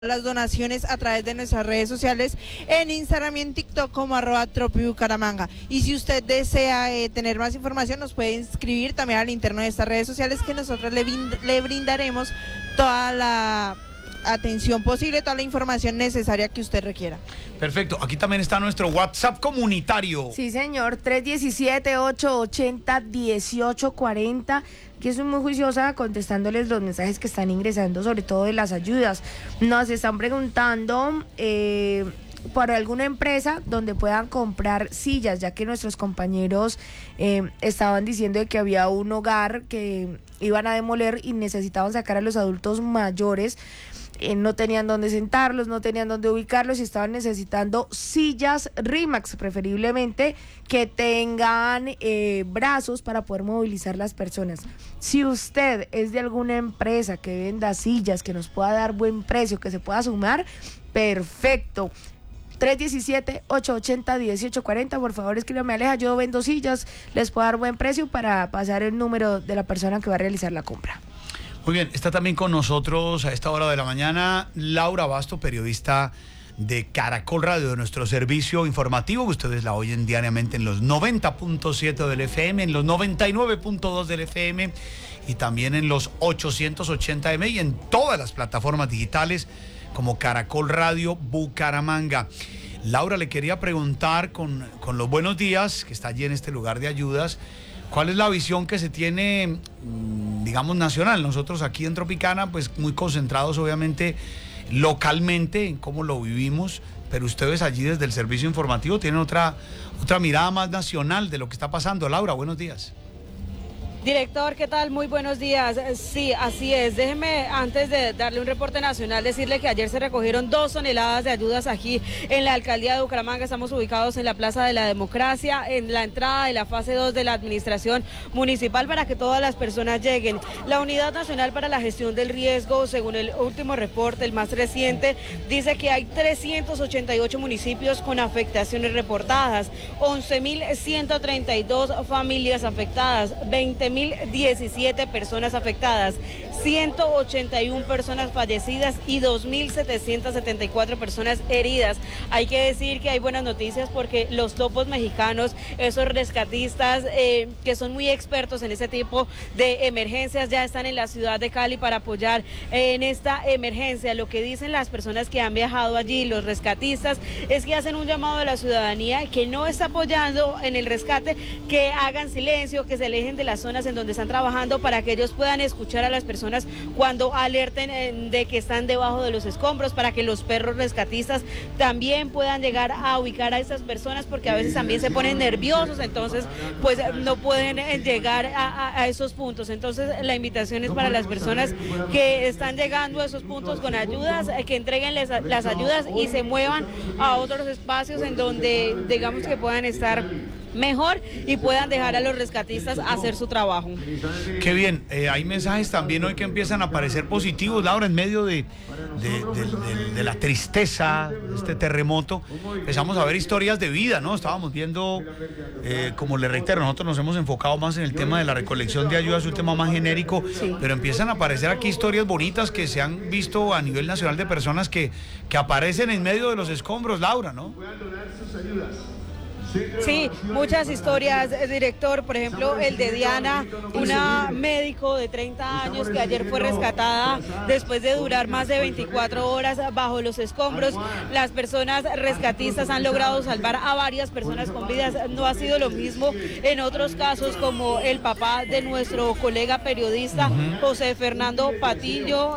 las donaciones a través de nuestras redes sociales en Instagram y en TikTok como @tropibucaramanga. Y si usted desea tener más información, nos puede inscribir también al interno de estas redes sociales, que nosotros le brindaremos toda la atención posible, toda la información necesaria que usted requiera. Perfecto, aquí también está nuestro WhatsApp comunitario. Sí, señor, 317-880-1840. Que soy muy juiciosa contestándoles los mensajes que están ingresando, sobre todo de las ayudas. Nos están preguntando por alguna empresa donde puedan comprar sillas, ya que nuestros compañeros estaban diciendo de que había un hogar que iban a demoler y necesitaban sacar a los adultos mayores. No tenían dónde sentarlos, no tenían dónde ubicarlos y estaban necesitando sillas RIMAX, preferiblemente que tengan brazos para poder movilizar las personas. Si usted es de alguna empresa que venda sillas, que nos pueda dar buen precio, que se pueda sumar, perfecto. 317-880-1840, por favor escríbame: Aleja, yo vendo sillas, les puedo dar buen precio, para pasar el número de la persona que va a realizar la compra. Muy bien, está también con nosotros a esta hora de la mañana Laura Basto, periodista de Caracol Radio, de nuestro servicio informativo, que ustedes la oyen diariamente en los 90.7 del FM, en los 99.2 del FM y también en los 880M y en todas las plataformas digitales como Caracol Radio Bucaramanga. Laura, le quería preguntar con los buenos días, que está allí en este lugar de ayudas, ¿cuál es la visión que se tiene, digamos, nacional? Nosotros aquí en Tropicana, pues muy concentrados obviamente localmente en cómo lo vivimos, pero ustedes allí desde el servicio informativo tienen otra mirada más nacional de lo que está pasando. Laura, buenos días. Director, ¿qué tal? Muy buenos días. Sí, así es. Déjeme, antes de darle un reporte nacional, decirle que ayer se recogieron 2 toneladas de ayudas aquí en la alcaldía de Bucaramanga. Estamos ubicados en la Plaza de la Democracia, en la entrada de la fase 2 de la administración municipal, para que todas las personas lleguen. La Unidad Nacional para la Gestión del Riesgo, según el último reporte, el más reciente, dice que hay 388 municipios con afectaciones reportadas, 11.132 familias afectadas, 20.017 personas afectadas, 181 personas fallecidas y 2.774 personas heridas. Hay que decir que hay buenas noticias porque los topos mexicanos, esos rescatistas que son muy expertos en ese tipo de emergencias, ya están en la ciudad de Cali para apoyar en esta emergencia. Lo que dicen las personas que han viajado allí, los rescatistas, es que hacen un llamado a la ciudadanía que no está apoyando en el rescate, que hagan silencio, que se alejen de las zonas en donde están trabajando, para que ellos puedan escuchar a las personas cuando alerten de que están debajo de los escombros, para que los perros rescatistas también puedan llegar a ubicar a estas personas, porque a veces también se ponen nerviosos, entonces pues no pueden llegar a esos puntos. Entonces la invitación es para las personas que están llegando a esos puntos con ayudas, que entreguen las ayudas y se muevan a otros espacios en donde, digamos, que puedan estar mejor y puedan dejar a los rescatistas hacer su trabajo. Qué bien, hay mensajes también hoy que empiezan a aparecer positivos, Laura, en medio de la tristeza de este terremoto. Empezamos a ver historias de vida, ¿no? Estábamos viendo, como le reitero, nosotros nos hemos enfocado más en el tema de la recolección de ayudas, un tema más genérico, sí, pero empiezan a aparecer aquí historias bonitas que se han visto a nivel nacional de personas que aparecen en medio de los escombros, Laura, ¿no? Sí, muchas historias, director. Por ejemplo, el de Diana, una médico de 30 años que ayer fue rescatada después de durar más de 24 horas bajo los escombros. Las personas rescatistas han logrado salvar a varias personas con vidas. No ha sido lo mismo en otros casos, como el papá de nuestro colega periodista José Darío Patiño,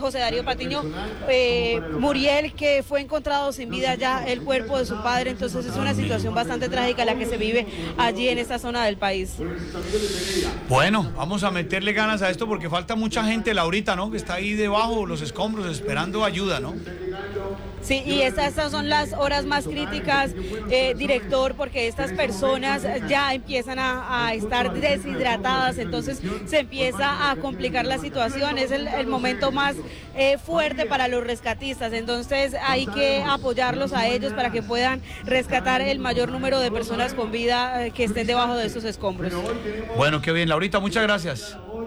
Muriel, que fue encontrado sin vida ya el cuerpo de su padre. Entonces es una situación bastante trágica la que se vive allí en esta zona del país. Bueno, vamos a meterle ganas a esto porque falta mucha gente, Laurita, ¿no? Que está ahí debajo de los escombros esperando ayuda, ¿no? Sí, y estas son las horas más críticas, director, porque estas personas ya empiezan a estar deshidratadas, entonces se empieza a complicar la situación. Es el momento más fuerte para los rescatistas, entonces hay que apoyarlos a ellos para que puedan rescatar el mayor número de personas con vida que estén debajo de estos escombros. Bueno, qué bien, Laurita, muchas gracias.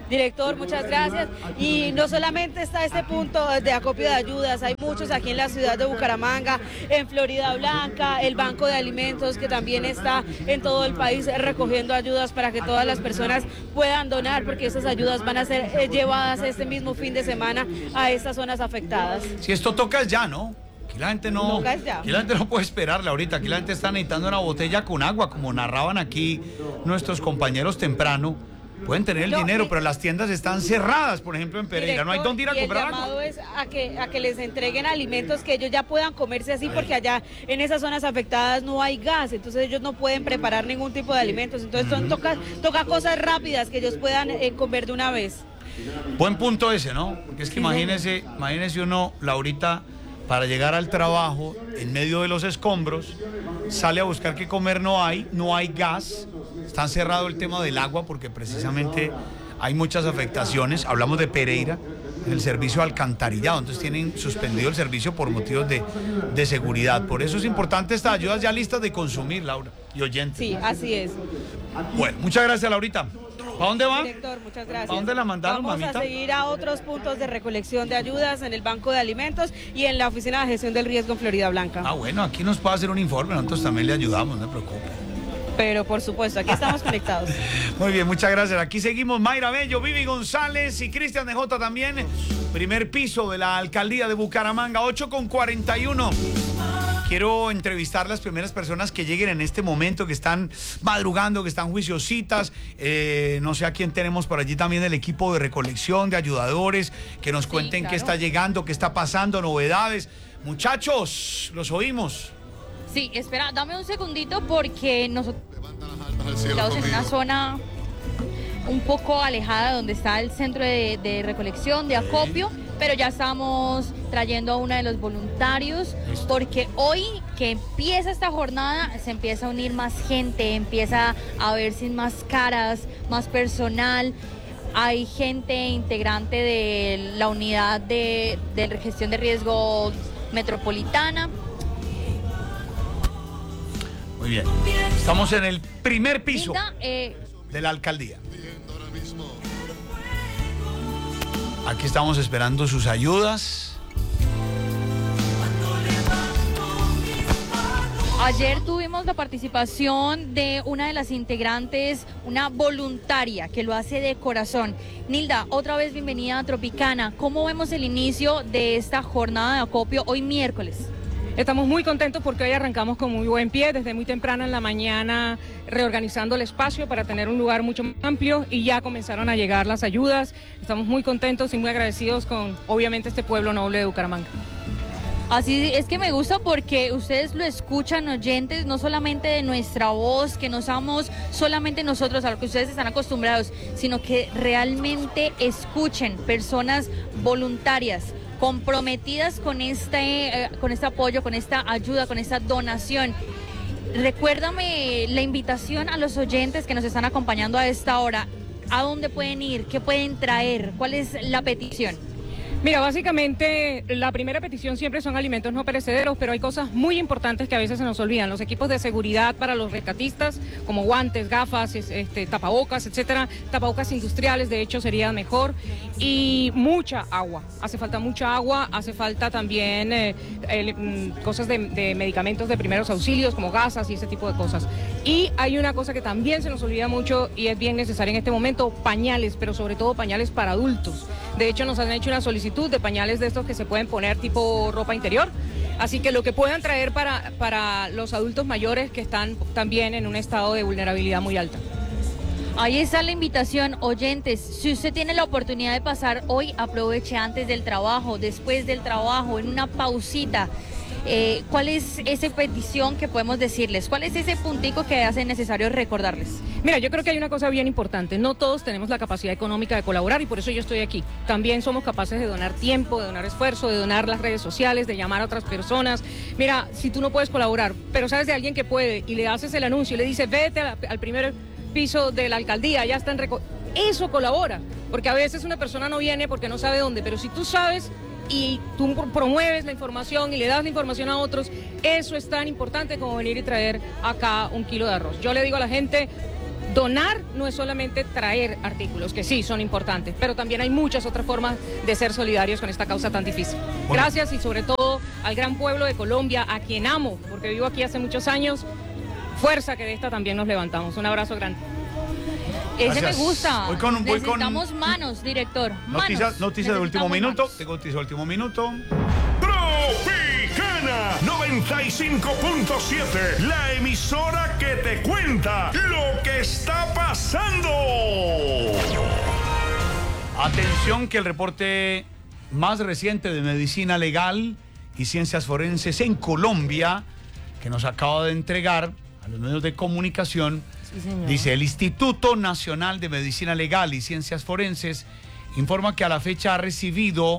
Director, muchas gracias. Y no solamente está este punto de acopio de ayudas, hay muchos aquí en la ciudad de Bucaramanga, en Florida Blanca, el Banco de Alimentos que también está en todo el país recogiendo ayudas para que todas las personas puedan donar, porque esas ayudas van a ser llevadas este mismo fin de semana a estas zonas afectadas. Si esto toca ya, ¿no? Aquí la gente no, ya. aquí la gente no puede esperarle ahorita, aquí la gente está necesitando una botella con agua, como narraban aquí nuestros compañeros temprano. Pueden tener el dinero, pero las tiendas están cerradas, por ejemplo, en Pereira. No hay dónde ir a comprar agua. El llamado es a que les entreguen alimentos que ellos ya puedan comerse así, porque allá en esas zonas afectadas no hay gas, entonces ellos no pueden preparar ningún tipo de alimentos. Entonces toca cosas rápidas que ellos puedan comer de una vez. Buen punto ese, ¿no? Porque es que imagínese uno, Laurita, para llegar al trabajo, en medio de los escombros, sale a buscar qué comer, no hay gas. Está cerrado el tema del agua porque precisamente hay muchas afectaciones. Hablamos de Pereira, en el servicio alcantarillado, entonces tienen suspendido el servicio por motivos de seguridad. Por eso es importante estas ayudas ya listas de consumir, Laura, y oyentes. Sí, así es. Bueno, muchas gracias, Laurita. ¿Para dónde va? Director, muchas gracias. ¿Para dónde la mandaron, mamita? Vamos a seguir a otros puntos de recolección de ayudas en el Banco de Alimentos y en la Oficina de Gestión del Riesgo en Florida Blanca. Ah, bueno, aquí nos puede hacer un informe, nosotros también le ayudamos, no se preocupe. Pero por supuesto, aquí estamos conectados. Muy bien, muchas gracias. Aquí seguimos Mayra Bello, Vivi González y Cristian DJ también. Primer piso de la alcaldía de Bucaramanga, 8:41. Quiero entrevistar las primeras personas que lleguen en este momento, que están madrugando, que están juiciositas. No sé a quién tenemos por allí también, el equipo de recolección, de ayudadores, que nos cuenten qué está llegando, qué está pasando, novedades. Muchachos, los oímos. Sí, espera, dame un segundito porque nosotros estamos en una zona un poco alejada donde está el centro de recolección, de acopio, pero ya estamos trayendo a uno de los voluntarios porque hoy que empieza esta jornada se empieza a unir más gente, empieza a verse más caras, más personal. Hay gente integrante de la unidad de gestión de riesgo metropolitana. Muy bien. Estamos en el primer piso Linda, de la alcaldía. Aquí estamos esperando sus ayudas. Ayer tuvimos la participación de una de las integrantes, una voluntaria que lo hace de corazón. Nilda, otra vez bienvenida a Tropicana. ¿Cómo vemos el inicio de esta jornada de acopio hoy miércoles? Estamos muy contentos porque hoy arrancamos con muy buen pie, desde muy temprano en la mañana, reorganizando el espacio para tener un lugar mucho más amplio y ya comenzaron a llegar las ayudas. Estamos muy contentos y muy agradecidos con, obviamente, este pueblo noble de Bucaramanga. Así es que me gusta porque ustedes lo escuchan, oyentes, no solamente de nuestra voz, que no somos solamente nosotros a lo que ustedes están acostumbrados, sino que realmente escuchen personas voluntarias, comprometidas con este apoyo, con esta ayuda, con esta donación. Recuérdame la invitación a los oyentes que nos están acompañando a esta hora. ¿A dónde pueden ir? ¿Qué pueden traer? ¿Cuál es la petición? Mira, básicamente la primera petición siempre son alimentos no perecederos, pero hay cosas muy importantes que a veces se nos olvidan. Los equipos de seguridad para los rescatistas, como guantes, gafas, tapabocas, etcétera, tapabocas industriales, de hecho sería mejor, y mucha agua. Hace falta mucha agua, hace falta también cosas de medicamentos de primeros auxilios, como gasas y ese tipo de cosas. Y hay una cosa que también se nos olvida mucho y es bien necesaria en este momento, pañales, pero sobre todo pañales para adultos. De hecho, nos han hecho una solicitud de pañales de estos que se pueden poner tipo ropa interior. Así que lo que puedan traer para los adultos mayores que están también en un estado de vulnerabilidad muy alta. Ahí está la invitación, oyentes. Si usted tiene la oportunidad de pasar hoy, aproveche antes del trabajo, después del trabajo, en una pausita. ¿Cuál es esa petición que podemos decirles? ¿Cuál es ese puntico que hace necesario recordarles? Mira, yo creo que hay una cosa bien importante. No todos tenemos la capacidad económica de colaborar y por eso yo estoy aquí. También somos capaces de donar tiempo, de donar esfuerzo, de donar las redes sociales, de llamar a otras personas. Mira, si tú no puedes colaborar, pero sabes de alguien que puede y le haces el anuncio y le dices, vete al primer piso de la alcaldía, ya está eso colabora. Porque a veces una persona no viene porque no sabe dónde, pero si tú sabes y tú promueves la información y le das la información a otros, eso es tan importante como venir y traer acá un kilo de arroz. Yo le digo a la gente, donar no es solamente traer artículos, que sí son importantes, pero también hay muchas otras formas de ser solidarios con esta causa tan difícil. Gracias y sobre todo al gran pueblo de Colombia, a quien amo, porque vivo aquí hace muchos años. Fuerza, que de esta también nos levantamos. Un abrazo grande. Ese Gracias. me gusta. Voy con- Necesitamos manos, director. Noticia de último Necesitamos minuto. manos. Tengo noticia de último minuto. Tropicana 95.7, la emisora que te cuenta lo que está pasando. Atención que el reporte más reciente de Medicina Legal y Ciencias Forenses en Colombia, que nos acaba de entregar a los medios de comunicación, Sí, señor. dice: el Instituto Nacional de Medicina Legal y Ciencias Forenses informa que a la fecha ha recibido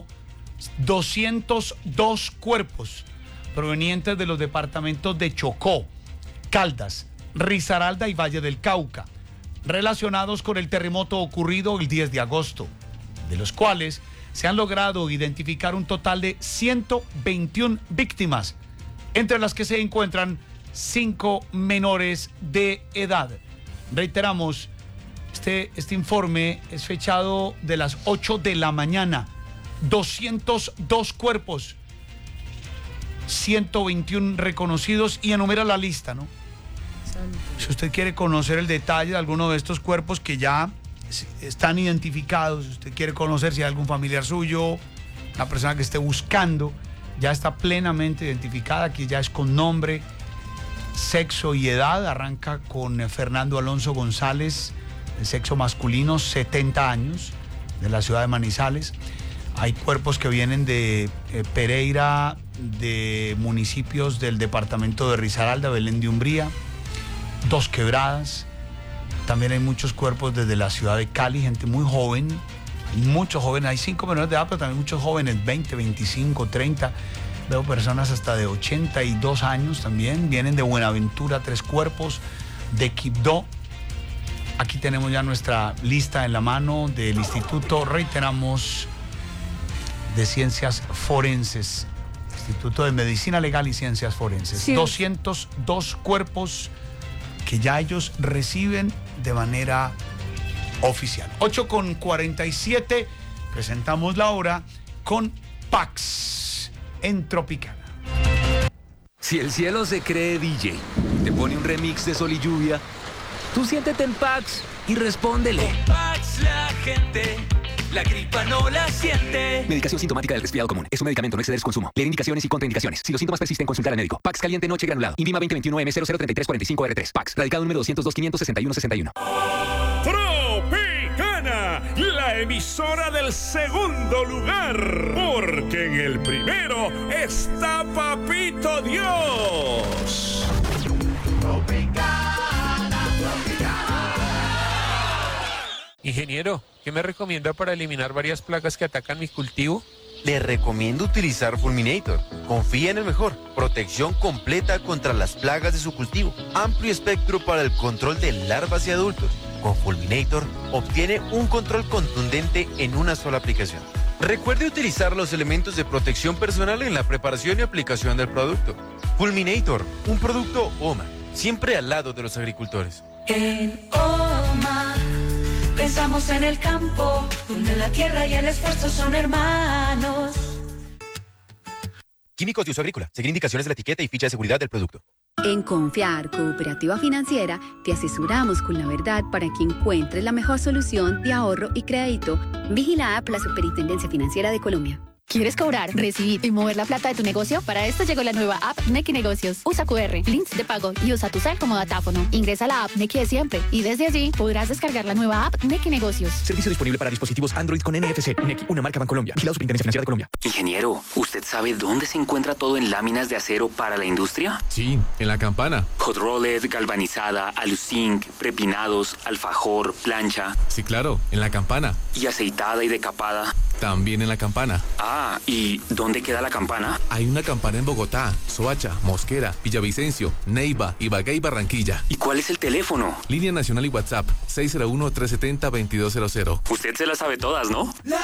202 cuerpos provenientes de los departamentos de Chocó, Caldas, Risaralda y Valle del Cauca, relacionados con el terremoto ocurrido el 10 de agosto, de los cuales se han logrado identificar un total de 121 víctimas, entre las que se encuentran 5 menores de edad. Reiteramos, este informe es fechado de las 8 de la mañana. 202 cuerpos, 121 reconocidos, y enumera la lista, ¿no? Si usted quiere conocer el detalle de alguno de estos cuerpos que ya están identificados, si usted quiere conocer si hay algún familiar suyo, una persona que esté buscando, ya está plenamente identificada. Aquí ya es con nombre, sexo y edad. Arranca con Fernando Alonso González, el sexo masculino, 70 años, de la ciudad de Manizales. Hay cuerpos que vienen de Pereira, de municipios del departamento de Risaralda, Belén de Umbría, Dos Quebradas. También hay muchos cuerpos desde la ciudad de Cali, gente muy joven, muchos jóvenes. Hay 5 menores de edad, pero también muchos jóvenes, 20, 25, 30. Veo personas hasta de 82 años también. Vienen de Buenaventura, 3 cuerpos, de Quibdó. Aquí tenemos ya nuestra lista en la mano del Instituto, reiteramos, de Ciencias Forenses, Instituto de Medicina Legal y Ciencias Forenses. Sí. 202 cuerpos que ya ellos reciben de manera oficial. 8:47, presentamos la hora con Pax en Tropicana. Si el cielo se cree DJ, te pone un remix de Sol y Lluvia, tú siéntete en Pax y respóndele. Pax la gente, la gripa no la siente. Medicación sintomática del resfriado común. Es un medicamento, no exceder su consumo. Leer indicaciones y contraindicaciones. Si los síntomas persisten, consultar al médico. Pax caliente noche granulado. Invima 2021M003345R3. Pax. Radicado número 202-561-61. Tropicana, la emisora del segundo lugar, porque en el primero está Papito Dios. Ingeniero, ¿qué me recomienda para eliminar varias plagas que atacan mi cultivo? Le recomiendo utilizar Fulminator. Confía en el mejor. Protección completa contra las plagas de su cultivo. Amplio espectro para el control de larvas y adultos. Con Fulminator obtiene un control contundente en una sola aplicación. Recuerde utilizar los elementos de protección personal en la preparación y aplicación del producto. Fulminator, un producto OMA, siempre al lado de los agricultores. En OMA pensamos en el campo, donde la tierra y el esfuerzo son hermanos. Químicos de uso agrícola. Seguir indicaciones de la etiqueta y ficha de seguridad del producto. En Confiar Cooperativa Financiera te asesoramos con la verdad para que encuentres la mejor solución de ahorro y crédito. Vigilada por la Superintendencia Financiera de Colombia. ¿Quieres cobrar, recibir y mover la plata de tu negocio? Para esto llegó la nueva app Nequi Negocios. Usa QR, links de pago y usa tu cel como datáfono. Ingresa a la app Nequi de siempre y desde allí podrás descargar la nueva app Nequi Negocios. Servicio disponible para dispositivos Android con NFC. Nequi, una marca Bancolombia. Vigilado Superintendencia Financiera de Colombia. Ingeniero, ¿usted sabe dónde se encuentra todo en láminas de acero para la industria? Sí, en la Campana. Hot rolled, galvanizada, aluzinc, prepinados, alfajor, plancha. Sí, claro, en la Campana. ¿Y aceitada y decapada? También en la Campana. Ah, ¿y dónde queda la Campana? Hay una Campana en Bogotá, Soacha, Mosquera, Villavicencio, Neiva, Ibagué y Barranquilla. ¿Y cuál es el teléfono? Línea nacional y WhatsApp, 601-370-2200. Usted se las sabe todas, ¿no? La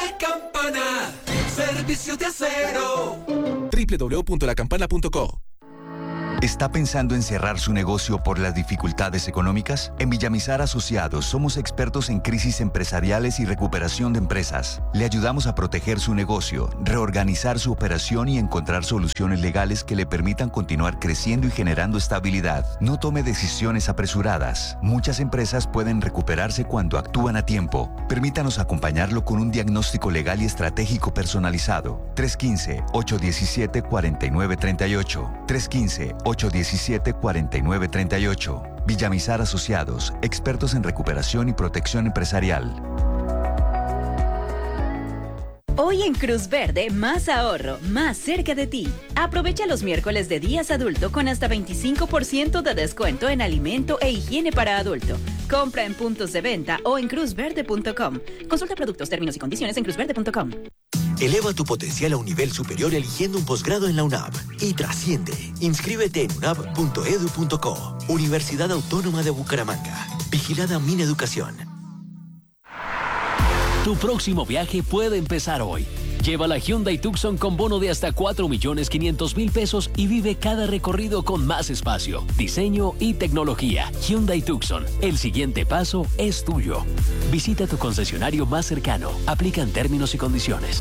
Campana, servicio de acero. www.lacampana.co. ¿Está pensando en cerrar su negocio por las dificultades económicas? En Villamizar Asociados somos expertos en crisis empresariales y recuperación de empresas. Le ayudamos a proteger su negocio, reorganizar su operación y encontrar soluciones legales que le permitan continuar creciendo y generando estabilidad. No tome decisiones apresuradas. Muchas empresas pueden recuperarse cuando actúan a tiempo. Permítanos acompañarlo con un diagnóstico legal y estratégico personalizado. 315-817-4938. 315-817-4938. Villamizar Asociados, expertos en recuperación y protección empresarial. Hoy en Cruz Verde, más ahorro, más cerca de ti. Aprovecha los miércoles de días adulto con hasta 25% de descuento en alimento e higiene para adulto. Compra en puntos de venta o en cruzverde.com. Consulta productos, términos y condiciones en cruzverde.com. Eleva tu potencial a un nivel superior eligiendo un posgrado en la UNAV y trasciende. Inscríbete en unav.edu.co. Universidad Autónoma de Bucaramanga. Vigilada Mineducación. Tu próximo viaje puede empezar hoy. Lleva la Hyundai Tucson con bono de hasta 4.500.000 pesos y vive cada recorrido con más espacio, diseño y tecnología. Hyundai Tucson, el siguiente paso es tuyo. Visita tu concesionario más cercano. Aplican términos y condiciones.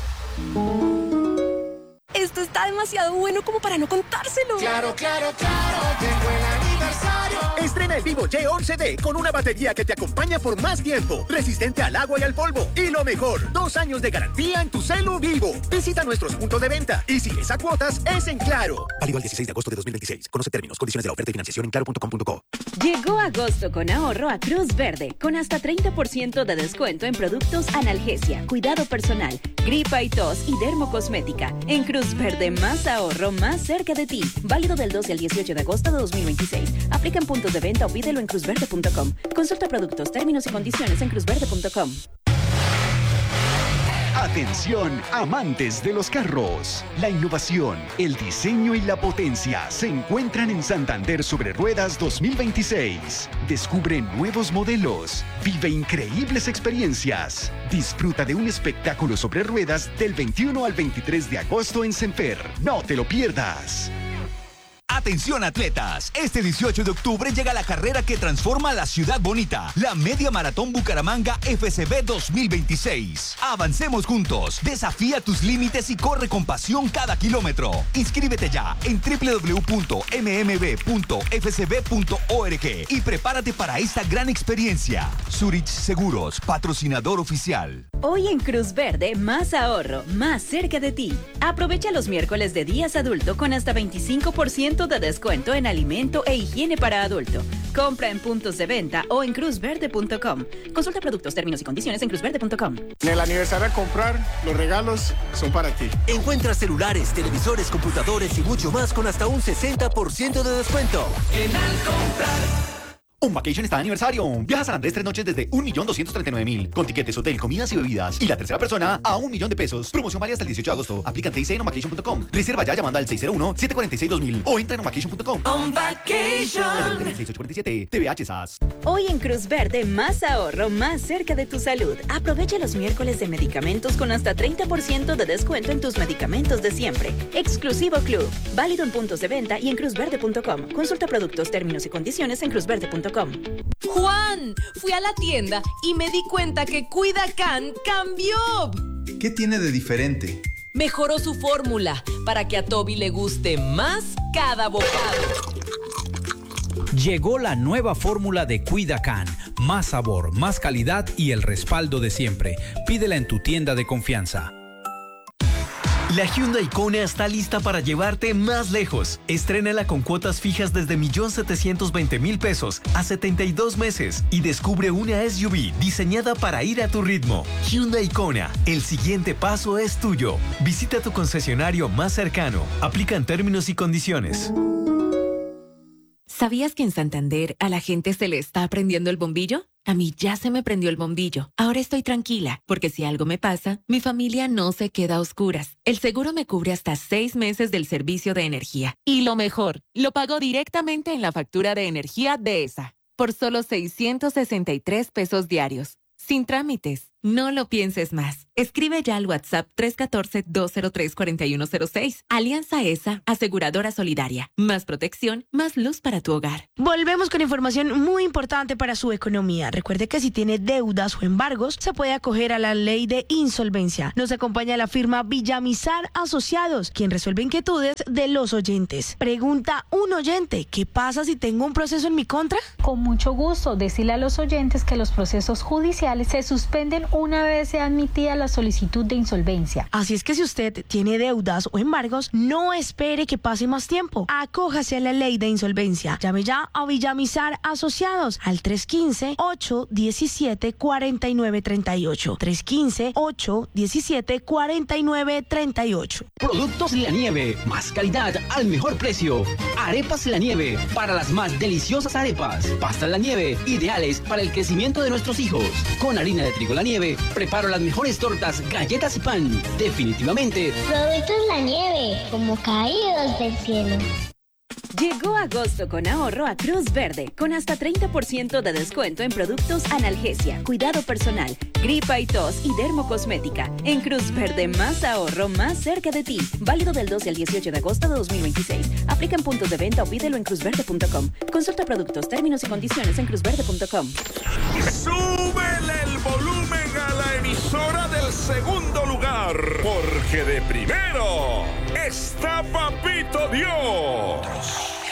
Esto está demasiado bueno como para no contárselo. Claro, claro, claro, llegó el aniversario. Estrena el Vivo Y11D con una batería que te acompaña por más tiempo, resistente al agua y al polvo. Y lo mejor, 2 años de garantía en tu celu Vivo. Visita nuestros puntos de venta y si es a cuotas, es en Claro. Válido el 16 de agosto de 2026. Conoce términos, condiciones de la oferta y financiación en claro.com.co. Llegó agosto con ahorro a Cruz Verde, con hasta 30% de descuento en productos analgesia, cuidado personal, gripa y tos y dermocosmética. En Cruz Verde, más ahorro, más cerca de ti. Válido del 12 al 18 de agosto de 2026. Aplica en puntos de venta o pídelo en cruzverde.com. Consulta productos, términos y condiciones en cruzverde.com. Atención, amantes de los carros. La innovación, el diseño y la potencia se encuentran en Santander Sobre Ruedas 2026. Descubre nuevos modelos, vive increíbles experiencias. Disfruta de un espectáculo sobre ruedas del 21 al 23 de agosto en Senfer. No te lo pierdas. Atención atletas, este 18 de octubre llega la carrera que transforma la ciudad bonita, la Media Maratón Bucaramanga FCB 2026. Avancemos juntos, desafía tus límites y corre con pasión cada kilómetro. Inscríbete ya en www.mmb.fcb.org y prepárate para esta gran experiencia. Zurich Seguros, patrocinador oficial. Hoy en Cruz Verde, más ahorro, más cerca de ti. Aprovecha los miércoles de días adulto con hasta 25% de descuento en alimento e higiene para adulto. Compra en puntos de venta o en cruzverde.com. Consulta productos, términos y condiciones en cruzverde.com. En el aniversario a comprar, los regalos son para ti. Encuentra celulares, televisores, computadores y mucho más con hasta un 60% de descuento. En Al Comprar. Un Vacation está de aniversario. Viaja a San Andrés 3 noches desde 1.239.000. Con tiquetes, hotel, comidas y bebidas. Y la tercera persona a $1.000.000 de pesos. Promoción válida hasta el 18 de agosto. Aplica en TIC en onvacation.com. Reserva ya llamando al 601-746-2000 o entra en onvacation.com. On Vacation. 6847 TVH SAS. Hoy en Cruz Verde, más ahorro, más cerca de tu salud. Aprovecha los miércoles de medicamentos con hasta 30% de descuento en tus medicamentos de siempre. Exclusivo Club. Válido en puntos de venta y en cruzverde.com. Consulta productos, términos y condiciones en cruzverde.com. Juan, fui a la tienda y me di cuenta que Cuidacan cambió. ¿Qué tiene de diferente? Mejoró su fórmula para que a Toby le guste más cada bocado. Llegó la nueva fórmula de Cuidacan. Más sabor, más calidad y el respaldo de siempre. Pídela en tu tienda de confianza. La Hyundai Kona está lista para llevarte más lejos. Estrénala con cuotas fijas desde 1.720.000 pesos a 72 meses y descubre una SUV diseñada para ir a tu ritmo. Hyundai Kona, el siguiente paso es tuyo. Visita tu concesionario más cercano. Aplican términos y condiciones. ¿Sabías que en Santander a la gente se le está prendiendo el bombillo? A mí ya se me prendió el bombillo. Ahora estoy tranquila, porque si algo me pasa, mi familia no se queda a oscuras. El seguro me cubre hasta 6 meses del servicio de energía. Y lo mejor, lo pago directamente en la factura de energía de ESA, por solo 663 pesos diarios. Sin trámites, No lo pienses más. Escribe ya al WhatsApp 314-203-4106. Alianza ESA, aseguradora solidaria. Más protección, más luz para tu hogar. Volvemos con información muy importante para su economía. Recuerde que si tiene deudas o embargos, se puede acoger a la ley de insolvencia. Nos acompaña la firma Villamizar Asociados, quien resuelve inquietudes de los oyentes. Pregunta un oyente, ¿qué pasa si tengo un proceso en mi contra? Con mucho gusto, decirle a los oyentes que los procesos judiciales se suspenden una vez sea admitida la solicitud de insolvencia. Así es que si usted tiene deudas o embargos, no espere que pase más tiempo. Acójase a la ley de insolvencia. Llame ya a Villamizar Asociados al 315-817-4938. 315-817-4938. Productos La Nieve, más calidad al mejor precio. Arepas La Nieve, para las más deliciosas arepas. Pastas La Nieve, ideales para el crecimiento de nuestros hijos. Con harina de trigo La Nieve, preparo las mejores tortas, galletas y pan. Definitivamente. Productos La Nieve, como caídos del cielo. Llegó agosto con ahorro a Cruz Verde, con hasta 30% de descuento en productos analgesia, cuidado personal, gripa y tos y dermocosmética. En Cruz Verde, más ahorro, más cerca de ti. Válido del 12 al 18 de agosto de 2026. Aplica en puntos de venta o pídelo en cruzverde.com. Consulta productos, términos y condiciones en cruzverde.com. ¡Súbele el volumen a la emisora del segundo lugar! Porque de primero está Papito Dios.